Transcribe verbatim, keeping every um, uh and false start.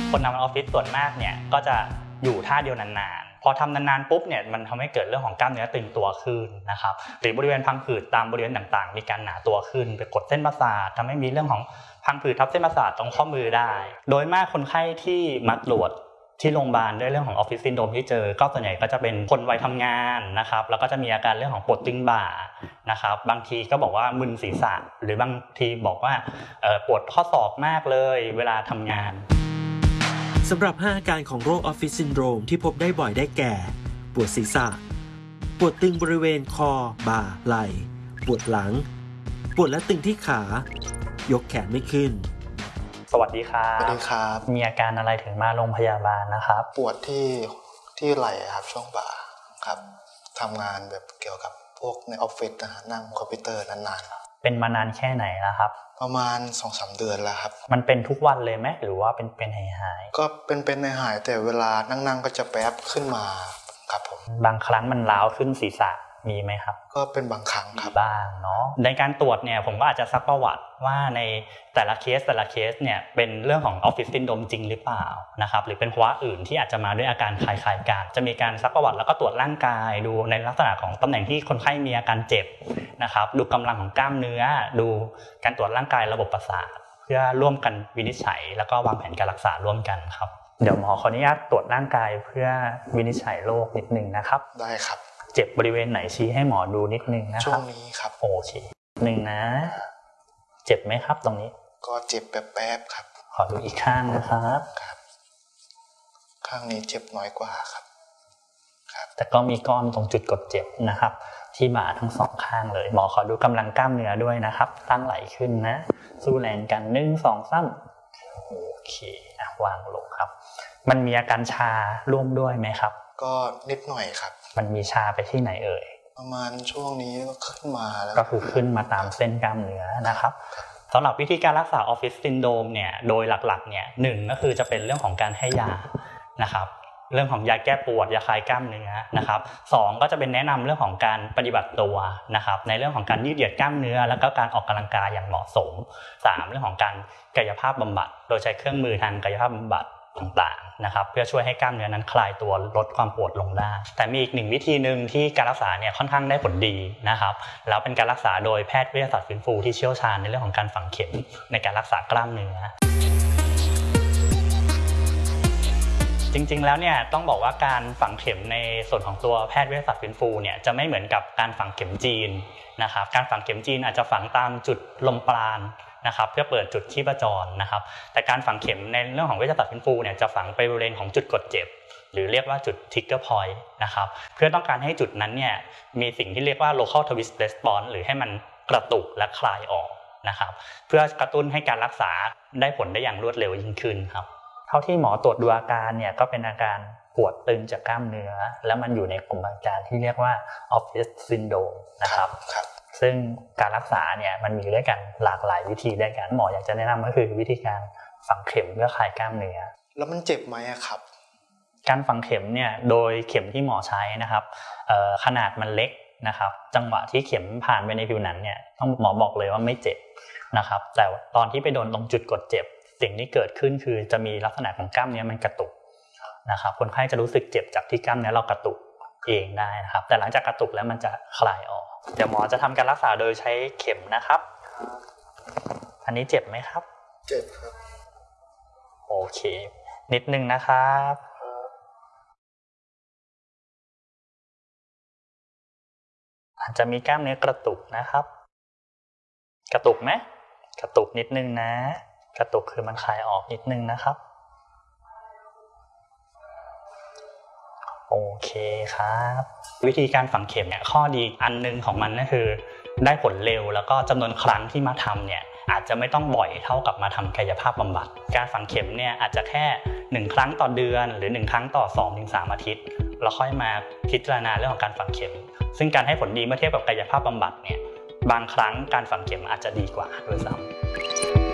คนทำงานออฟฟิศส่วนมากเนี่ยก็จะอยู่ท่าเดียวนานๆพอทำนานๆปุ๊บเนี่ยมันทำให้เกิดเรื่องของกล้ามเนื้อตึงตัวขึ้นนะครับหรือบริเวณพังผืดตามบริเวณต่างๆมีการหนาตัวขึ้นไปกดเส้นประสาททำให้มีเรื่องของพังผืดทับเส้นประสาทตรงข้อมือได้โดยมากคนไข้ที่มาตรวจที่โรงพยาบาลด้วยเรื่องของออฟฟิศซินโดรมที่เจอก็ส่วนใหญ่ก็จะเป็นคนวัยทำงานนะครับแล้วก็จะมีอาการเรื่องของปวดตึงบ่านะครับบางทีก็บอกว่ามึนศีรษะหรือบางทีบอกว่าปวดข้อศอกมากเลยเวลาทำงานสำหรับห้าอาการของโรคออฟฟิศซินโดรมที่พบได้บ่อยได้แก่ปวดศีรษะปวดตึงบริเวณคอบ่าไหล่ปวดหลังปวดและตึงที่ขายกแขนไม่ขึ้นสวัสดีครับสวัสดีครับมีอาการอะไรถึงมาโรงพยาบาลนะครับปวดที่ที่ไหล่ครับช่วงบ่าครับทำงานแบบเกี่ยวกับพวกในออฟฟิศนะนั่งคอมพิวเตอร์นานๆเป็นมานานแค่ไหนแล้วครับประมาณ สองสาม เดือนแล้วครับมันเป็นทุกวันเลยไหมหรือว่าเป็นเป็นหายๆก็เป็นเป็นหายๆแต่เวลานั่งๆก็จะแป๊บขึ้นมาครับผมบางครั้งมันร้าวขึ้นศีรษะมีไหมครับก็เป็นบางครั้งครับบ้างเนาะในการตรวจเนี่ยผมก็อาจจะซักประวัติว่าในแต่ละเคสแต่ละเคสเนี่ยเป็นเรื่องของออฟฟิศซินโดรมจริงหรือเปล่านะครับหรือเป็นภาวะอื่นที่อาจจะมาด้วยอาการคล้ายๆกันจะมีการซักประวัติแล้วก็ตรวจร่างกายดูในลักษณะของตำแหน่งที่คนไข้มีอาการเจ็บนะครับดูกำลังของกล้ามเนื้อดูการตรวจร่างกายระบบประสาทเพื่อร่วมกันวินิจฉัยแล้วก็วางแผนการรักษาร่วมกันครับเดี๋ยวหมอขออนุญาตตรวจร่างกายเพื่อวินิจฉัยโรคนิดนึงนะครับได้ครับเจ็บบริเวณไหนชี้ให้หมอดูนิดนึงนะครับช่วงนี้ครับโอเคหนึ่งนะเจ็บไหมครับตรงนี้ก็เจ็บแป๊บๆครับขอดูอีกข้างนะครับครับข้างนี้เจ็บน้อยกว่าครับครับแต่ก็มีก้อนตรงจุดกดเจ็บนะครับที่บ่าทั้งสองข้างเลยหมอขอดูกำลังกล้ามเนื้อด้วยนะครับตั้งไหลขึ้นนะสู้แรงกันหนึ่งสองสามโอเคอ่ะวางลงครับมันมีอาการชาร่วมด้วยไหมครับก็นิดหน่อยครับมันมีชาไปที่ไหนเอ่ยประมาณช่วงนี้ก็ขึ้นมาแล้วก็คือขึ้นมาตามเส้นกล้ามเนื้อนะครับสำหรับวิธีการรักษาออฟฟิศซินโดรมเนี่ยโดยหลักๆเนี่ยหนึ่งก็คือจะเป็นเรื่องของการให้ยานะครับเรื่องของยาแก้ปวดยาคลายกล้ามเนื้อนะครับสองก็จะเป็นแนะนำเรื่องของการปฏิบัติตัวนะครับในเรื่องของการยืดเหยียดกล้ามเนื้อแล้วก็การออกกำลังกายอย่างเหมาะสมสามเรื่องของการกายภาพบำบัดโดยใช้เครื่องมือทางกายภาพบำบัดต่างๆนะครับเพื่อช่วยให้กล้ามเนื้อนั้นคลายตัวลดความปวดลงได้แต่มีอีกหนึ่งวิธีหนึ่งที่การรักษาเนี่ยค่อนข้างได้ผลดีนะครับแล้วเป็นการรักษาโดยแพทย์วิทยาศาสตร์ฟื้นฟูที่เชี่ยวชาญในเรื่องของการฝังเข็มในการรักษากล้ามเนื้อจริงๆแล้วเนี่ยต้องบอกว่าการฝังเข็มในส่วนของตัวแพทย์วิทยาศาสตร์ฟื้นฟูเนี่ยจะไม่เหมือนกับการฝังเข็มจีนนะครับการฝังเข็มจีนอาจจะฝังตามจุดลมปราณนะครับเพื่อเปิดจุดชีพจรนะครับแต่การฝังเข็มในเรื่องของวิทยาศาสตร์ฟื้นฟูเนี่ยจะฝังไปบริเวณของจุดกดเจ็บหรือเรียกว่าจุด trigger point นะครับเพื่อต้องการให้จุดนั้นเนี่ยมีสิ่งที่เรียกว่า local twist response หรือให้มันกระตุกและคลายออกนะครับเพื่อกระตุ้นให้การรักษาได้ผลได้อย่างรวดเร็วยิ่งขึ้นครับเท่าที่หมอตรวจดูอาการเนี่ยก็เป็นอาการปวดตึงจากกล้ามเนื้อแล้วมันอยู่ในกลุ่มอาการที่เรียกว่า office syndrome นะครับซึ่งการรักษาเนี่ยมันมีด้วยกันหลากหลายวิธีด้วยกันหมออยากจะแนะนำก็คือวิธีการฝังเข็มเพื่อคลายกล้ามเนื้อแล้วมันเจ็บไหมครับการฝังเข็มเนี่ยโดยเข็มที่หมอใช้นะครับขนาดมันเล็กนะครับจังหวะที่เข็มผ่านไปในผิวหนังเนี่ยต้องหมอบอกเลยว่าไม่เจ็บนะครับแต่ตอนที่ไปโดนตรงจุดกดเจ็บสิ่งที่เกิดขึ้นคือจะมีลักษณะของกล้ามเนื้อมันกระตุกนะครับคนไข้จะรู้สึกเจ็บจากที่กล้ามเนื้อเรากระตุกเองได้นะครับแต่หลังจากกระตุกแล้วมันจะคลายออกเดี๋ยวหมอจะทำการรักษาโดยใช้เข็มนะครับอันนี้เจ็บไหมครับเจ็บครับโอเคนิดนึงนะครับอาจจะมีกล้ามเนื้อกระตุกนะครับกระตุกไหมกระตุกนิดนึงนะกระตุกคือมันคลายออกนิดนึงนะครับโอเคครับวิธีการฝังเข็มเนี่ยข้อดีอันนึงของมันก็คือได้ผลเร็วแล้วก็จำนวนครั้งที่มาทำเนี่ยอาจจะไม่ต้องบ่อยเท่ากับมาทำกายภาพบำบัดการฝังเข็มเนี่ยอาจจะแค่หนึ่งครั้งต่อเดือนหรือหนึ่งครั้งต่อ สองถึงสาม อาทิตย์แล้วค่อยมาพิจารณาเรื่องของการฝังเข็มซึ่งการให้ผลดีเมื่อเทียบกับกายภาพบำบัดเนี่ยบางครั้งการฝังเข็มอาจจะดีกว่าด้วยซ้ำ